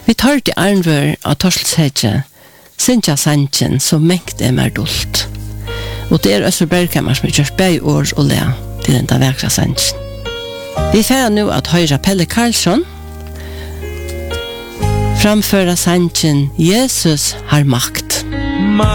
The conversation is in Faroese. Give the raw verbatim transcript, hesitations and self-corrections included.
Vi tar til Arnvør av Torslshedje, Sintja Sandjen, som mengt er mer dult. Og det er Øster Bergkammer som gjør bæg år og le til den der vekra Sandjen. Vi færer nå at høyre Pelle Karlsson framfører Sandjen Jesus har makt.